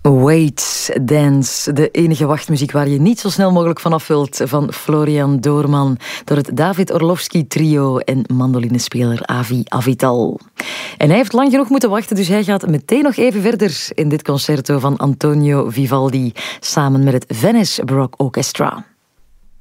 Wait, Dance, de enige wachtmuziek waar je niet zo snel mogelijk vanaf wilt, van Florian Doorman, door het David Orlovsky trio en mandolinespeler Avi Avital. En hij heeft lang genoeg moeten wachten, dus hij gaat meteen nog even verder in dit concerto van Antonio Vivaldi, samen met het Venice Baroque Orchestra.